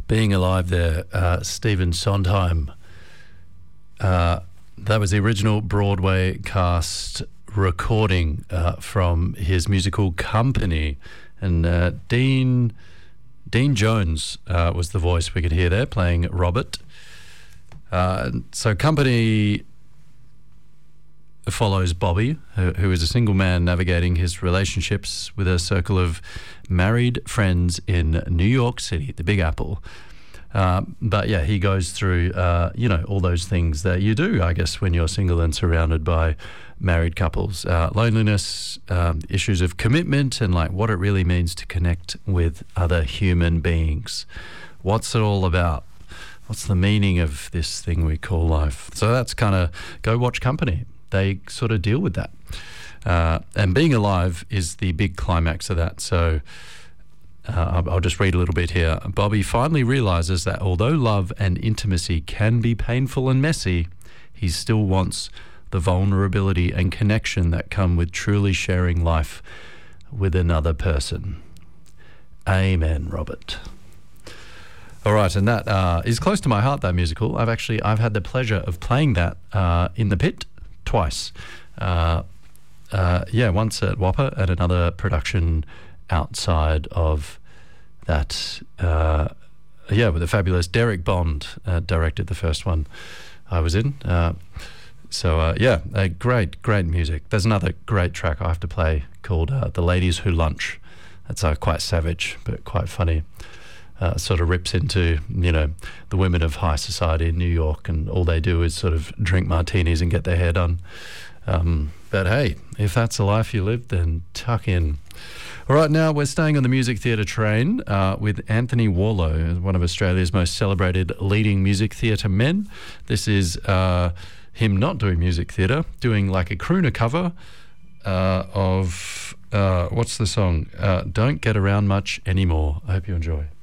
Being Alive there, Stephen Sondheim. That was the original Broadway cast recording from his musical Company. And Dean Jones was the voice we could hear there playing Robert. So Company follows Bobby, who is a single man navigating his relationships with a circle of married friends in New York City, the Big Apple. But yeah, he goes through, all those things that you do, I guess, when you're single and surrounded by married couples. Loneliness, issues of commitment, and like what it really means to connect with other human beings. What's it all about? What's the meaning of this thing we call life? So that's kind of, go watch Company. They sort of deal with that. And Being Alive is the big climax of that. So I'll just read a little bit here. Bobby finally realizes that although love and intimacy can be painful and messy, he still wants the vulnerability and connection that come with truly sharing life with another person. Amen, Robert. All right, and that is close to my heart, that musical. I've had the pleasure of playing that in the Pit twice. Once at Whopper and another production outside of that. With the fabulous Derek Bond directed the first one I was in. Great music. There's another great track I have to play called The Ladies Who Lunch. That's quite savage, but quite funny. Sort of rips into, the women of high society in New York, and all they do is sort of drink martinis and get their hair done. But hey, if that's the life you live, then tuck in. All right, now we're staying on the music theatre train with Anthony Warlow, one of Australia's most celebrated leading music theatre men. This is him not doing music theatre, doing like a crooner cover of, what's the song? Don't Get Around Much Anymore. I hope you enjoy.